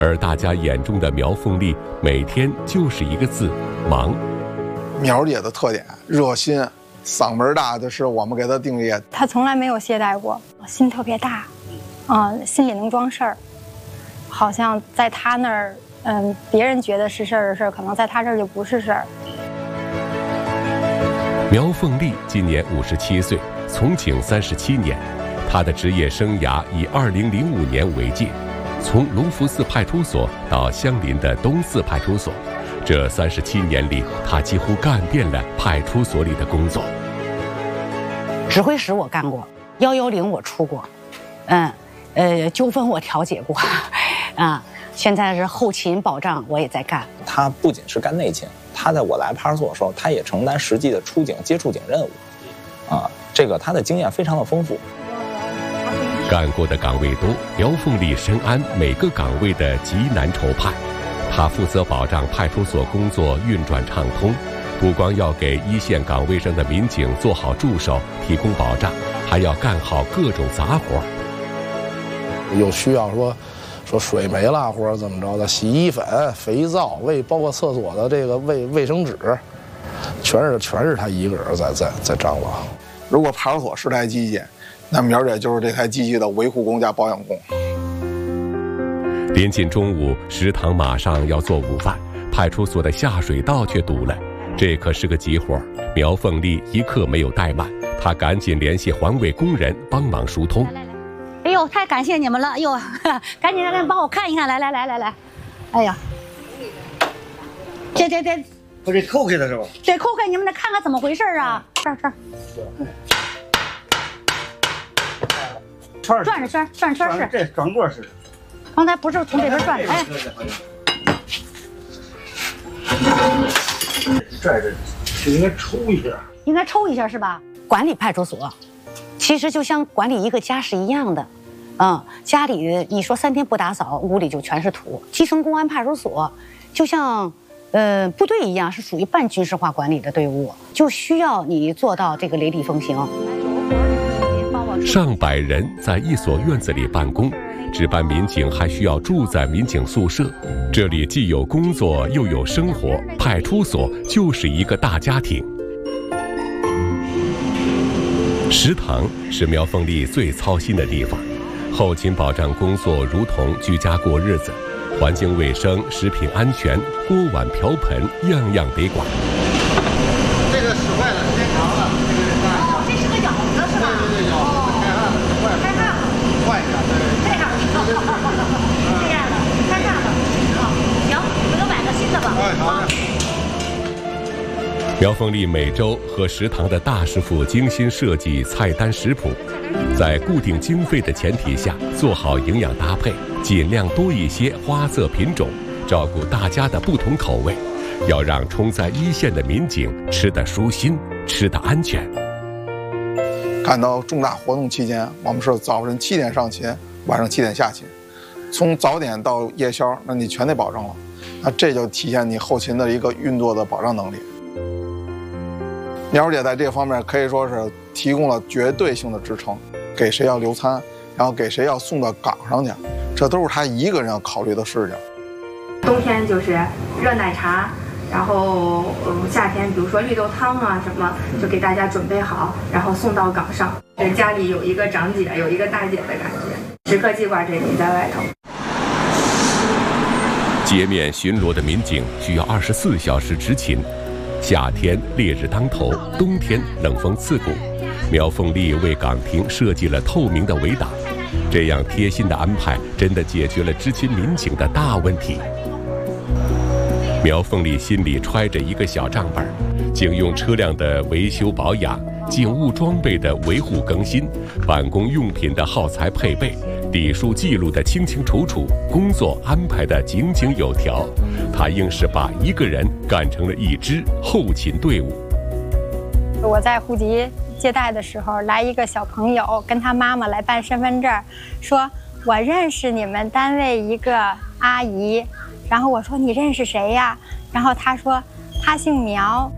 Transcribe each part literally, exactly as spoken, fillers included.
而大家眼中的苗凤丽，每天就是一个字：忙。 苗姐的特点热心，嗓门大，这是我们给她定义。 她从来没有懈怠过，心特别大，嗯、呃，心里能装事儿。好像在她那儿，嗯，别人觉得是事儿的事儿，可能在她这儿就不是事儿。 苗凤丽今年五十七岁，从警三十七年，她的职业生涯以二零零五年为界，从隆福寺派出所到相邻的东四派出所。这三十七年里，他几乎干遍了派出所里的工作。 指挥室我干过，幺幺零我出过，嗯，呃，纠纷我调解过，啊，现在是后勤保障我也在干。 他不仅是干内勤，他在我来派出所的时候，他也承担实际的出警接触警任务，啊，这个他的经验非常的丰富。 干过的岗位多，苗凤丽深谙每个岗位的急难愁盼。他负责保障派出所工作运转畅通，不光要给一线岗位上的民警做好助手、提供保障，还要干好各种杂活。 有需要说说水没了或者怎么着的，洗衣粉、肥皂、卫包括厕所的这个卫卫生纸，全是全是他一个人在在在张罗。 如果派出所是台机器，那苗姐就是这台机器的维护工加保养工。 临近中午，食堂马上要做午饭，派出所的下水道却堵了，这可是个急活。苗凤丽一刻没有怠慢，她赶紧联系环卫工人帮忙疏通。 来来来，哎呦，太感谢你们了！哎呦，赶紧来帮我看一看，来来来来来，哎呀，这这这， 我这扣开了是吧？ 这扣开，你们得看看怎么回事啊！这儿这儿， 转转着圈，转圈是， 这转过似的。 刚才不是从这边转的，哎， 拽着，这应该抽一下， 应该抽一下是吧？管理派出所，其实就像管理一个家是一样的，嗯，家里你说三天不打扫，屋里就全是土。基层公安派出所就像呃部队一样，是属于半军事化管理的队伍，就需要你做到这个雷厉风行。 上百人在一所院子里办公。值班民警还需要住在民警宿舍，这里既有工作又有生活，派出所就是一个大家庭。食堂是苗凤丽最操心的地方，后勤保障工作如同居家过日子，环境卫生、食品安全、锅碗瓢盆样样得管。 这个使坏了，时间长了，这个是哦，这是个舀子是吧？ 对对对，舀子开汗了，坏了， 开汗了， 换一下，对。 这样，这样的，开汗了，啊，行，回头买个新的吧。 哎，好的。 苗凤丽每周和食堂的大师傅精心设计菜单食谱，在固定经费的前提下，做好营养搭配，尽量多一些花色品种，照顾大家的不同口味，要让冲在一线的民警吃得舒心，吃得安全。 赶到重大活动期间，我们是早晨七点上勤，晚上七点下勤，从早点到夜宵，那你全得保证了，那这就体现你后勤的一个运作的保障能力。苗姐在这方面可以说是提供了绝对性的支撑，给谁要留餐，然后给谁要送到岗上去，这都是她一个人要考虑的事情。 冬天就是热奶茶，然后嗯夏天比如说绿豆汤啊什么，就给大家准备好，然后送到岗上。家里有一个长姐，有一个大姐的感觉，时刻记挂着你在外头。 街面巡逻的民警需要二十四小时执勤。夏天烈日当头，冬天冷风刺骨，苗凤丽为岗亭设计了透明的围挡，这样贴心的安排真的解决了执勤民警的大问题。苗凤丽心里揣着一个小账本，警用车辆的维修保养、警务装备的维护更新、办公用品的耗材配备，底数记录的清清楚楚，工作安排的井井有条。他硬是把一个人干成了一支后勤队伍。 我在户籍接待的时候，来一个小朋友跟他妈妈来办身份证，说我认识你们单位一个阿姨，然后我说你认识谁呀？然后他说他姓苗。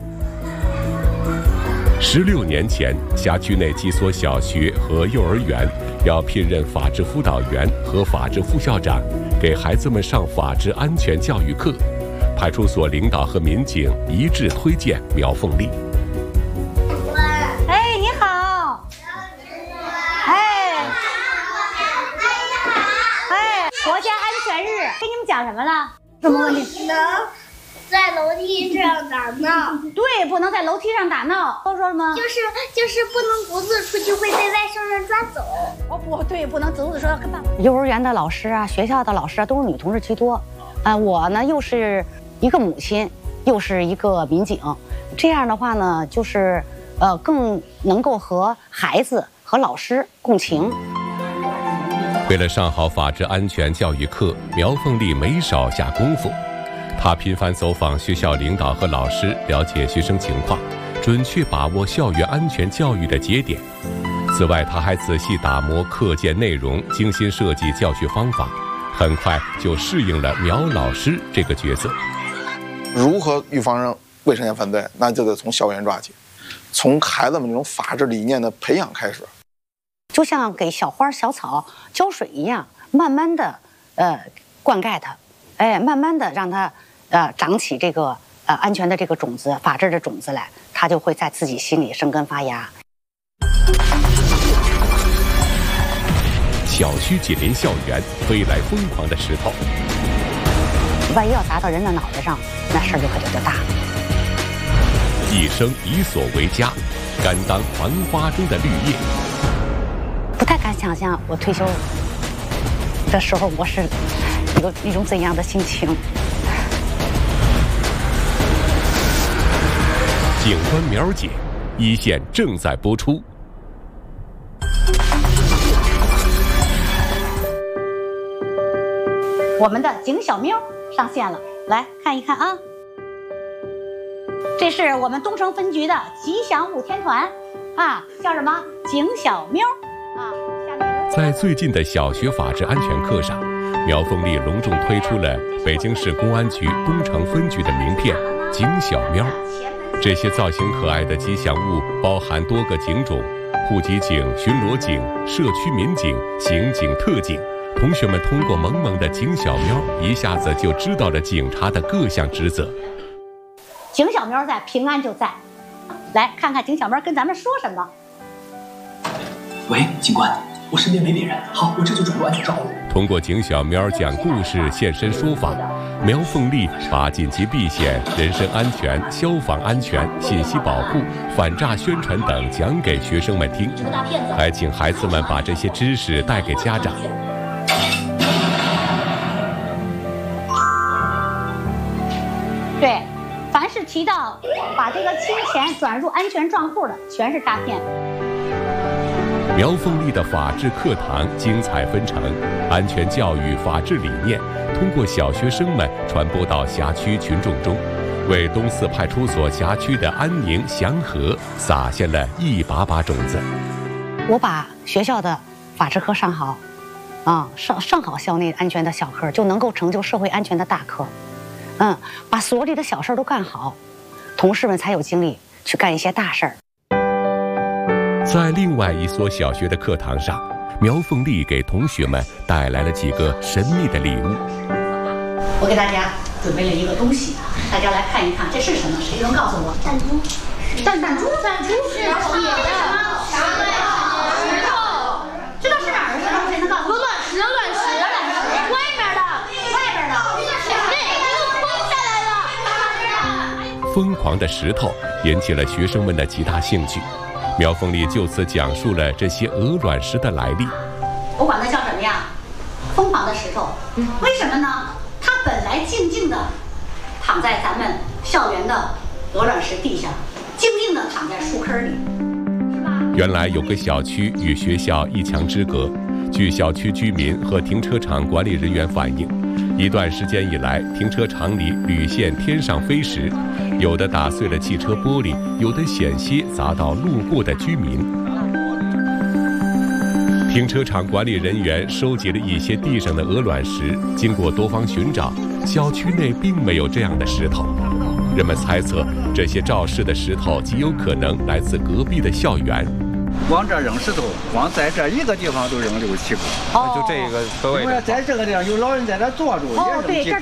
十六年前，辖区内几所小学和幼儿园要聘任法制辅导员和法制副校长， 给孩子们上法治安全教育课。派出所领导和民警一致推荐苗凤丽。 哎，你好。哎，哎，国家安全日，给你们讲什么了？什么问题？ 能在楼梯上打闹。 对，不能在楼梯上打闹。都说什么？ 就是就是不能独自出去，会被外甥人抓走。 哦，不对，不能独自说要跟爸爸。幼儿园的老师啊，学校的老师啊，都是女同志居多。啊，我呢又是一个母亲，又是一个民警，这样的话呢，就是呃更能够和孩子和老师共情。 为了上好法治安全教育课，苗凤丽没少下功夫。她频繁走访学校领导和老师，了解学生情况，准确把握校园安全教育的节点。此外，她还仔细打磨课件内容，精心设计教学方法，很快就适应了苗老师这个角色。 如何预防未成年犯罪，那就得从校园抓起，从孩子们这种法治理念的培养开始。 就像给小花小草浇水一样，慢慢的呃灌溉它，哎，慢慢的让它呃长起这个呃安全的这个种子，法治的种子来，它就会在自己心里生根发芽。 小区紧邻校园，飞来疯狂的石头， 万一要砸到人的脑袋上，那事儿就可就就大了。 一生以所为家，甘当繁花中的绿叶。 不太敢想象我退休的时候，我是有一种怎样的心情。 警官苗姐，一线正在播出。 我们的警小喵上线了，来看一看啊。这是我们东城分局的吉祥物天团啊，叫什么？警小喵啊。 在最近的小学法治安全课上，苗凤丽隆重推出了北京市公安局东城分局的名片“警小喵”。这些造型可爱的吉祥物包含多个警种：户籍警、巡逻警、社区民警、刑警、特警。同学们通过萌萌的警小喵，一下子就知道了警察的各项职责。 警小喵在，平安就在。来看看警小喵跟咱们说什么。 喂，警官，我身边没别人，好，我这就转入安全照顾。 通过警小喵讲故事、现身说法，苗凤丽把紧急避险、人身安全、消防安全、信息保护、反诈宣传等讲给学生们听，还请孩子们把这些知识带给家长。 对，凡是提到把这个金钱转入安全账户的，全是诈骗。 苗凤丽的法治课堂精彩纷呈，安全教育、法治理念通过小学生们传播到辖区群众中，为东四派出所辖区的安宁祥和撒下了一把把种子。 我把学校的法治课上好，啊，上上好校内安全的小课，就能够成就社会安全的大课。嗯，把所里的小事都干好，同事们才有精力去干一些大事儿。 在另外一所小学的课堂上，苗凤丽给同学们带来了几个神秘的礼物。 我给大家准备了一个东西，大家来看一看，这是什么？谁能告诉我？弹珠。弹弹珠？弹珠是铁的。啥的呀？石头。知道是哪儿的石头？谁能告诉我？ 卵石，卵石，外面的， 外面的。 对，一路崩下来了。 疯狂的石头引起了学生们的极大兴趣。苗凤丽就此讲述了这些鹅卵石的来历。 我管它叫什么呀？疯狂的石头。为什么呢？它本来静静的躺在咱们校园的鹅卵石地上，静静的躺在树坑里。 原来有个小区与学校一墙之隔，据小区居民和停车场管理人员反映，一段时间以来，停车场里屡现天上飞石，有的打碎了汽车玻璃，有的险些砸到路过的居民。停车场管理人员收集了一些地上的鹅卵石，经过多方寻找，小区内并没有这样的石头。人们猜测，这些肇事的石头极有可能来自隔壁的校园。 往这扔石头，光在这一个地方都扔六七个。 哦， 就这个所谓的。在这个地方有老人在这坐住， 哦，对，这